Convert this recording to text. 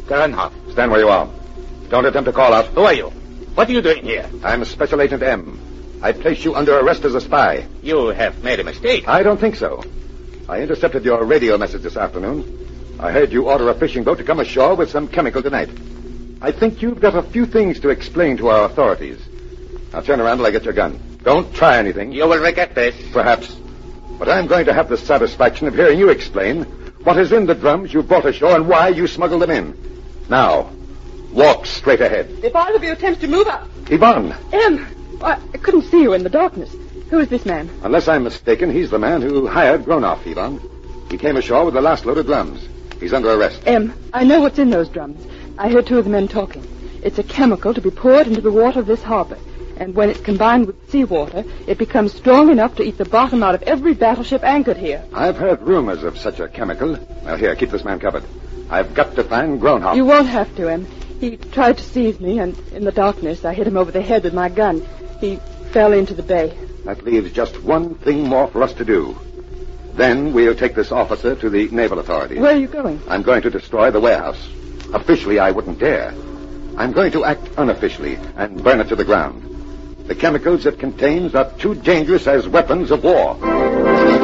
Gernhoff. Stand where you are. Don't attempt to call out. Who are you? What are you doing here? I'm Special Agent M. I place you under arrest as a spy. You have made a mistake. I don't think so. I intercepted your radio message this afternoon. I heard you order a fishing boat to come ashore with some chemical tonight. I think you've got a few things to explain to our authorities. Now turn around till I get your gun. Don't try anything. You will regret this. Perhaps. But I'm going to have the satisfaction of hearing you explain what is in the drums you brought ashore and why you smuggled them in. Now, walk straight ahead. If either of you attempts to move up... Yvonne! I couldn't see you in the darkness. Who is this man? Unless I'm mistaken, he's the man who hired Gronoff, Yvonne. He came ashore with the last load of drums. He's under arrest. I know what's in those drums. I heard two of the men talking. It's a chemical to be poured into the water of this harbor. And when it's combined with seawater, it becomes strong enough to eat the bottom out of every battleship anchored here. I've heard rumors of such a chemical. Now, here, keep this man covered. I've got to find Gronoff. You won't have to, Em. He tried to seize me, and in the darkness, I hit him over the head with my gun. He fell into the bay. That leaves just one thing more for us to do. Then we'll take this officer to the naval authorities. Where are you going? I'm going to destroy the warehouse. Officially, I wouldn't dare. I'm going to act unofficially and burn it to the ground. The chemicals it contains are too dangerous as weapons of war.